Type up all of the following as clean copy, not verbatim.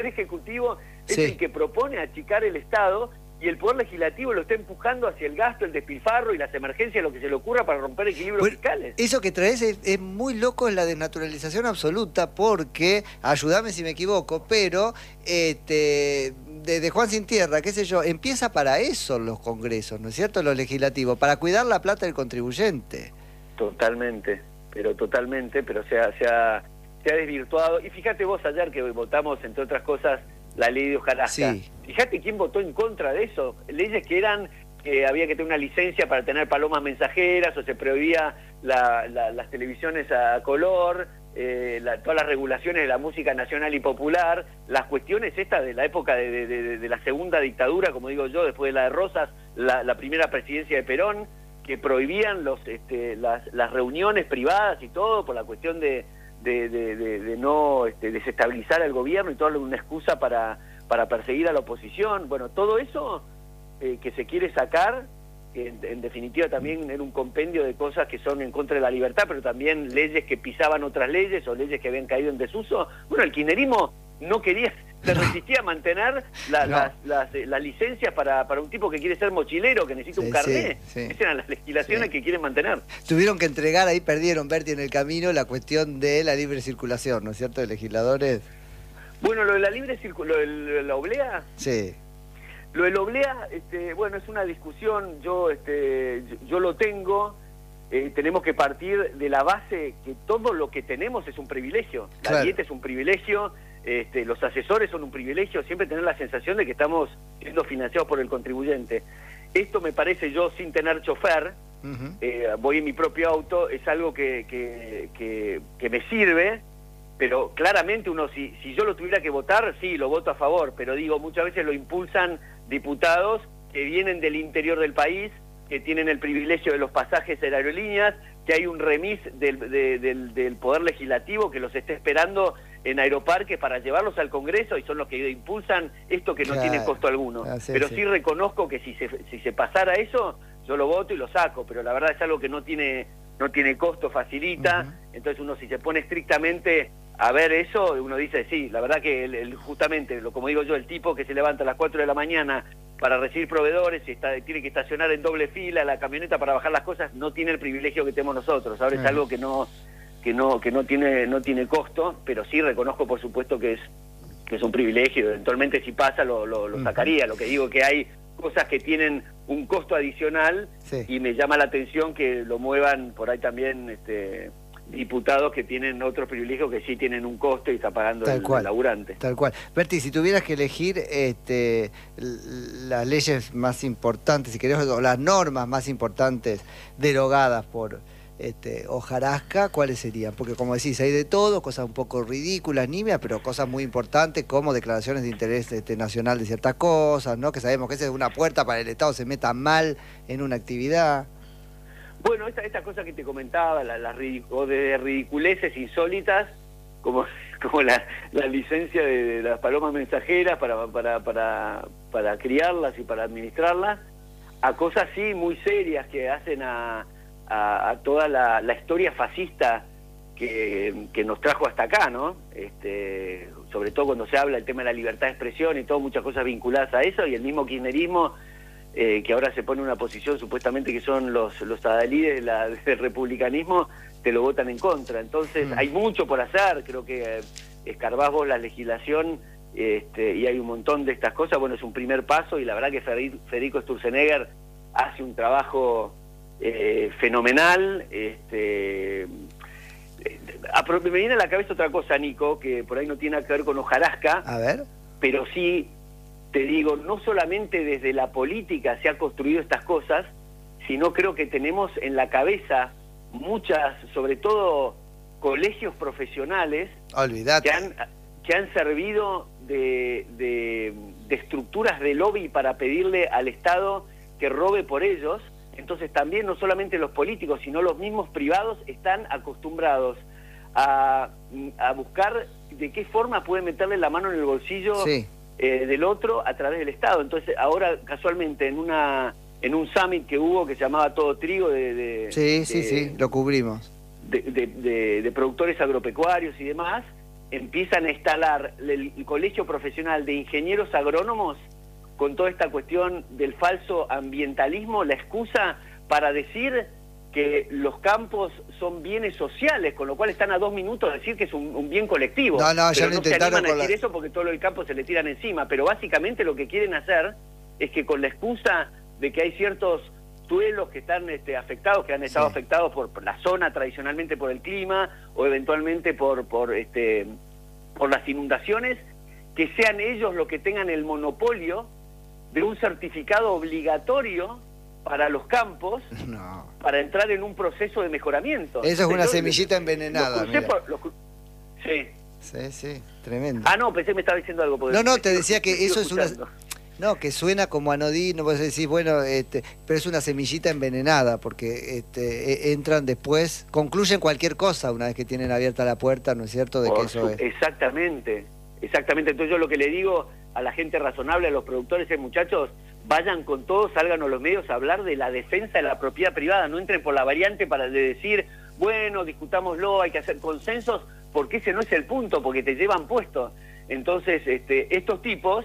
Ejecutivo es Sí. el que propone achicar el Estado y el Poder Legislativo lo está empujando hacia el gasto, el despilfarro y las emergencias, lo que se le ocurra para romper equilibrios Bueno, fiscales. eso que traes es muy loco, en la desnaturalización absoluta, porque, ayúdame si me equivoco, pero desde Juan Sin Tierra, qué sé yo, empieza para eso los congresos, ¿no es cierto? Los legislativos, para cuidar la plata del contribuyente. Totalmente, pero se ha desvirtuado. Y fíjate vos ayer que votamos, entre otras cosas, la ley de hojarasca. Sí. Fíjate quién votó en contra de eso. Leyes que eran que había que tener una licencia para tener palomas mensajeras, o se prohibía las televisiones a color, todas las regulaciones de la música nacional y popular, las cuestiones estas de la época de la segunda dictadura, como digo yo, después de la de Rosas, la primera presidencia de Perón, que prohibían las reuniones privadas y todo por la cuestión de no desestabilizar al gobierno y toda una excusa para perseguir a la oposición. Bueno, todo eso que se quiere sacar, en definitiva también era un compendio de cosas que son en contra de la libertad, pero también leyes que pisaban otras leyes o leyes que habían caído en desuso. Bueno, el kirchnerismo no quería, se resistía a mantener las licencias para un tipo que quiere ser mochilero, que necesita un carnet. Sí. Esas eran las legislaciones que quieren mantener. Tuvieron que entregar, ahí perdieron, Berti, en el camino, la cuestión de la libre circulación, ¿no es cierto?, de legisladores. Bueno, lo de la libre circulación, lo de la oblea... Sí. Lo del oblea, bueno, es una discusión, yo lo tengo, tenemos que partir de la base que todo lo que tenemos es un privilegio. Claro. La dieta es un privilegio, los asesores son un privilegio, siempre tener la sensación de que estamos siendo financiados por el contribuyente. Esto me parece, yo sin tener chofer, voy en mi propio auto, es algo que me sirve. Pero claramente uno, si yo lo tuviera que votar, sí, lo voto a favor, pero digo, muchas veces lo impulsan diputados que vienen del interior del país, que tienen el privilegio de los pasajes de aerolíneas, que hay un remis del Poder Legislativo que los está esperando en Aeroparque para llevarlos al Congreso, y son los que impulsan esto que no tiene costo alguno. Pero sí reconozco que si se pasara eso, yo lo voto y lo saco, pero la verdad es algo que no tiene costo, facilita. Entonces uno, si se pone estrictamente a ver eso, uno dice, sí, la verdad que justamente, como digo yo, el tipo que se levanta a las 4 de la mañana para recibir proveedores y tiene que estacionar en doble fila la camioneta para bajar las cosas, no tiene el privilegio que tenemos nosotros. Ahora es algo que no tiene costo, pero sí reconozco, por supuesto, que es un privilegio. Eventualmente, si pasa, lo sacaría. Lo que digo, que hay cosas que tienen un costo adicional, y me llama la atención que lo muevan por ahí también diputados que tienen otros privilegios que sí tienen un costo y está pagando el laburante. Tal cual. Berti, si tuvieras que elegir las leyes más importantes, si querés, o las normas más importantes derogadas por hojarasca, ¿cuáles serían? Porque, como decís, hay de todo, cosas un poco ridículas, nimias, pero cosas muy importantes como declaraciones de interés nacional de ciertas cosas, ¿no? Que sabemos que esa es una puerta para el Estado se meta mal en una actividad. Bueno, esta cosa que te comentaba, o de ridiculeces insólitas, como la licencia de las palomas mensajeras para criarlas y para administrarlas, a cosas sí muy serias que hacen a toda la historia fascista que nos trajo hasta acá, ¿no? Sobre todo cuando se habla del tema de la libertad de expresión y todo, muchas cosas vinculadas a eso, y el mismo kirchnerismo, que ahora se pone en una posición supuestamente que son los adalides del republicanismo, te lo votan en contra. Entonces hay mucho por hacer. Creo que escarbás vos la legislación y hay un montón de estas cosas. Bueno, es un primer paso, y la verdad que Federico Sturzenegger hace un trabajo fenomenal. Me viene a la cabeza otra cosa, Nico, que por ahí no tiene nada que ver con hojarasca, a ver, pero sí, te digo, no solamente desde la política se han construido estas cosas, sino creo que tenemos en la cabeza muchas, sobre todo colegios profesionales, que han servido de estructuras de lobby para pedirle al Estado que robe por ellos. Entonces también no solamente los políticos, sino los mismos privados están acostumbrados a buscar de qué forma pueden meterle la mano en el bolsillo del otro a través del Estado. Entonces ahora, casualmente, en un summit que hubo que se llamaba Todo Trigo sí, lo cubrimos, de productores agropecuarios y demás, empiezan a instalar el colegio profesional de ingenieros agrónomos con toda esta cuestión del falso ambientalismo, la excusa para decir que los campos son bienes sociales, con lo cual están a 2 minutos de decir que es un bien colectivo. No, ya pero lo no intentaron se animan a decir eso porque todo el campo se le tiran encima, pero básicamente lo que quieren hacer es que con la excusa de que hay ciertos suelos que están afectados, que han estado afectados por la zona tradicionalmente por el clima o eventualmente por las inundaciones, que sean ellos los que tengan el monopolio de un certificado obligatorio para los campos, para entrar en un proceso de mejoramiento. Eso es una semillita envenenada. Sí, tremendo. Ah, no, pensé que me estaba diciendo algo. No, te decía que eso es una... No, que suena como anodino, vos decís, bueno, pero es una semillita envenenada, porque entran después, concluyen cualquier cosa una vez que tienen abierta la puerta, ¿no es cierto? De que eso es. Exactamente. Entonces yo lo que le digo a la gente razonable, a los productores, muchachos, vayan con todo, salgan a los medios a hablar de la defensa de la propiedad privada, no entren por la variante para decir, bueno, discutámoslo, hay que hacer consensos, porque ese no es el punto, porque te llevan puesto. Entonces, estos tipos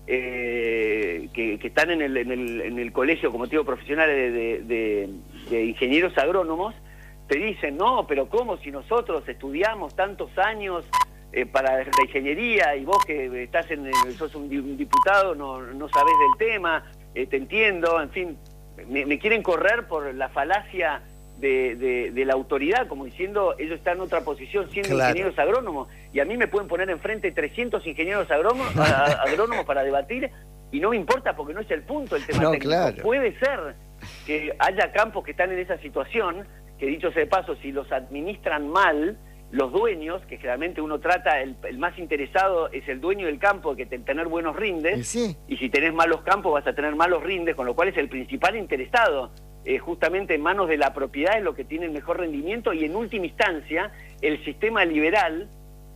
que están en el colegio, como te digo, profesional de ingenieros agrónomos, te dicen, no, pero ¿cómo si nosotros estudiamos tantos años para la ingeniería y vos que estás sos un diputado no sabés del tema, te entiendo, en fin, me quieren correr por la falacia de la autoridad, como diciendo, ellos están en otra posición siendo ingenieros agrónomos, y a mí me pueden poner enfrente 300 ingenieros agrónomos para debatir, y no me importa porque no es el punto el tema técnico. Claro. Puede ser que haya campos que están en esa situación, que dicho sea de paso, si los administran mal los dueños, que generalmente uno trata, el más interesado es el dueño del campo, que tener buenos rindes, y si tenés malos campos vas a tener malos rindes, con lo cual es el principal interesado. Justamente en manos de la propiedad es lo que tiene el mejor rendimiento, y en última instancia el sistema liberal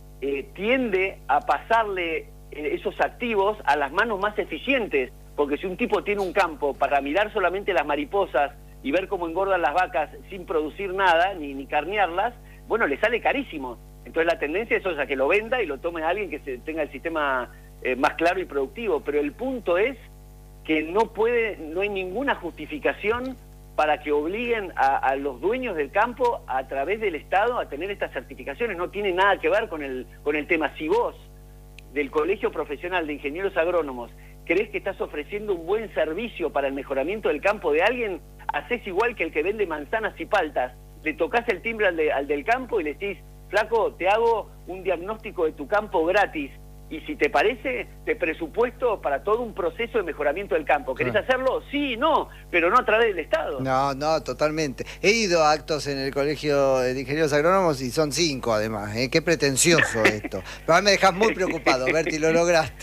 tiende a pasarle esos activos a las manos más eficientes, porque si un tipo tiene un campo para mirar solamente las mariposas y ver cómo engordan las vacas sin producir nada, ni carnearlas, bueno, le sale carísimo. Entonces la tendencia es a que lo venda y lo tome a alguien que tenga el sistema más claro y productivo, pero el punto es que no hay ninguna justificación para que obliguen a los dueños del campo a través del Estado a tener estas certificaciones. No tiene nada que ver con el tema. Si vos, del Colegio Profesional de Ingenieros Agrónomos, crees que estás ofreciendo un buen servicio para el mejoramiento del campo de alguien, haces igual que el que vende manzanas y paltas. Le tocas el timbre al del campo y le decís, flaco, te hago un diagnóstico de tu campo gratis, y si te parece, te presupuesto para todo un proceso de mejoramiento del campo. ¿Querés hacerlo? Sí, no, pero no a través del Estado. No, totalmente. He ido a actos en el Colegio de Ingenieros Agrónomos y son 5 además. Qué pretencioso esto. Pero a mí me dejas muy preocupado, Berti, lo lograste.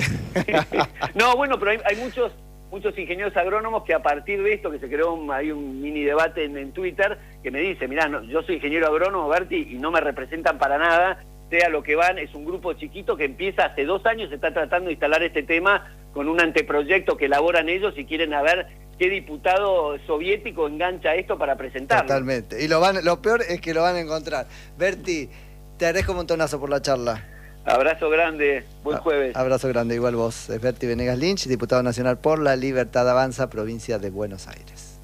No, bueno, pero hay muchos ingenieros agrónomos que a partir de esto, que se creó hay un mini debate en Twitter, que me dice, mirá, yo soy ingeniero agrónomo, Berti, y no me representan para nada, sea lo que van, es un grupo chiquito que empieza hace 2 años, se está tratando de instalar este tema con un anteproyecto que elaboran ellos y quieren a ver qué diputado soviético engancha esto para presentarlo. Totalmente, y lo peor es que lo van a encontrar. Berti, te agradezco un montonazo por la charla. Abrazo grande, buen jueves. Abrazo grande, igual vos. Es Berti Venegas Lynch, diputado nacional por La Libertad Avanza, provincia de Buenos Aires.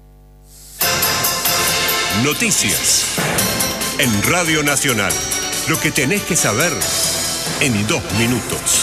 Noticias en Radio Nacional. Lo que tenés que saber en 2 minutos.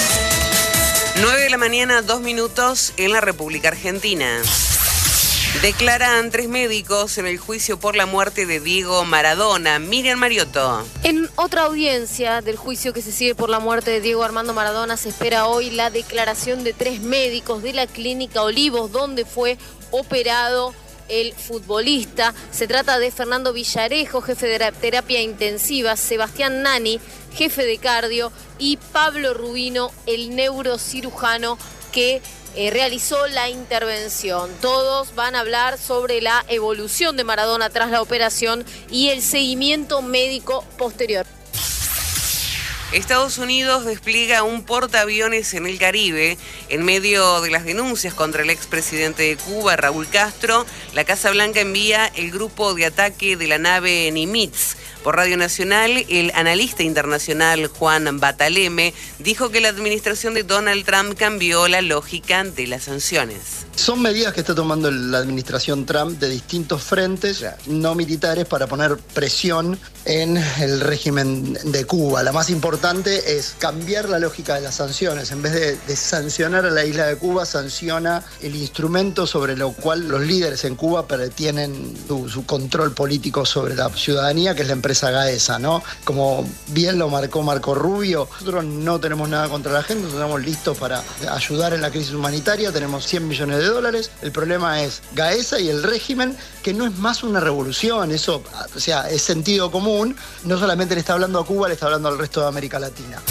9 de la mañana, 2 minutos en la República Argentina. Declaran 3 médicos en el juicio por la muerte de Diego Maradona. Miriam Mariotto. En otra audiencia del juicio que se sigue por la muerte de Diego Armando Maradona, se espera hoy la declaración de 3 médicos de la Clínica Olivos, donde fue operado el futbolista. Se trata de Fernando Villarejo, jefe de terapia intensiva, Sebastián Nani, jefe de cardio, y Pablo Rubino, el neurocirujano que realizó la intervención. Todos van a hablar sobre la evolución de Maradona tras la operación y el seguimiento médico posterior. Estados Unidos despliega un portaaviones en el Caribe. En medio de las denuncias contra el expresidente de Cuba, Raúl Castro, la Casa Blanca envía el grupo de ataque de la nave Nimitz. Por Radio Nacional, el analista internacional Juan Bataleme dijo que la administración de Donald Trump cambió la lógica de las sanciones. Son medidas que está tomando la administración Trump de distintos frentes no militares para poner presión en el régimen de Cuba. La más importante es cambiar la lógica de las sanciones. En vez de sancionar a la isla de Cuba, sanciona el instrumento sobre lo cual los líderes en Cuba tienen su control político sobre la ciudadanía, que es la empresa Gaesa, ¿no? Como bien lo marcó Marco Rubio, nosotros no tenemos nada contra la gente, nosotros estamos listos para ayudar en la crisis humanitaria, tenemos 100 millones de dólares. El problema es Gaesa y el régimen, que no es más una revolución, eso, o sea, es sentido común. No solamente le está hablando a Cuba, le está hablando al resto de América Latina.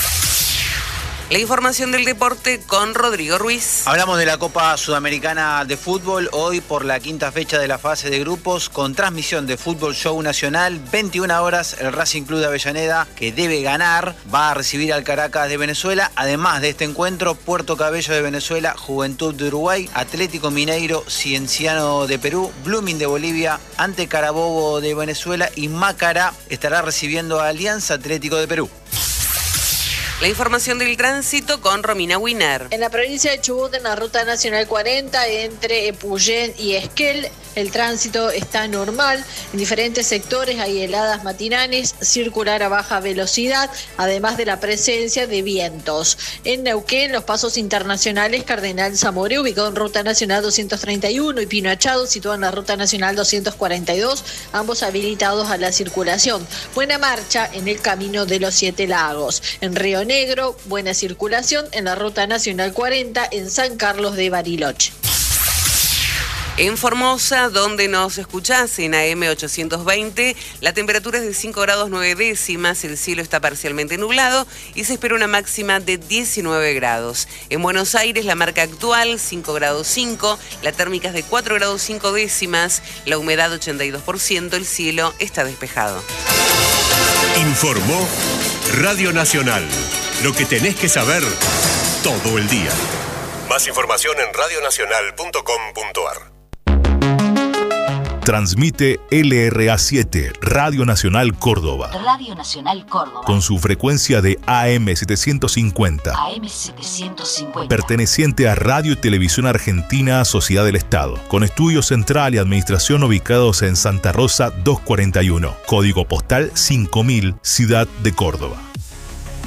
La información del deporte con Rodrigo Ruiz. Hablamos de la Copa Sudamericana de Fútbol, hoy por la quinta fecha de la fase de grupos, con transmisión de Fútbol Show Nacional, 21 horas, el Racing Club de Avellaneda, que debe ganar, va a recibir al Caracas de Venezuela. Además de este encuentro, Puerto Cabello de Venezuela, Juventud de Uruguay, Atlético Mineiro, Cienciano de Perú, Blooming de Bolivia, ante Carabobo de Venezuela y Mácara estará recibiendo a Alianza Atlético de Perú. La información del tránsito con Romina Winer. En la provincia de Chubut, en la ruta nacional 40, entre Epuyén y Esquel, el tránsito está normal. En diferentes sectores hay heladas matinales, circular a baja velocidad, además de la presencia de vientos. En Neuquén, los pasos internacionales Cardenal Zamoré, ubicado en ruta nacional 231, y Pino Achado, situado en la ruta nacional 242, ambos habilitados a la circulación. Buena marcha en el camino de los Siete Lagos. En Río Negro, buena circulación en la ruta nacional 40 en San Carlos de Bariloche. En Formosa, donde nos escuchás en AM 820, la temperatura es de 5 grados 9 décimas, el cielo está parcialmente nublado y se espera una máxima de 19 grados. En Buenos Aires, la marca actual 5 grados 5, la térmica es de 4 grados 5 décimas, la humedad 82%, el cielo está despejado. Informó Radio Nacional. Lo que tenés que saber todo el día. Más información en radionacional.com.ar. Transmite LRA7, Radio Nacional Córdoba. Radio Nacional Córdoba. Con su frecuencia de AM750. AM750. Perteneciente a Radio y Televisión Argentina, Sociedad del Estado. Con estudio central y administración ubicados en Santa Rosa 241. Código postal 5000, Ciudad de Córdoba.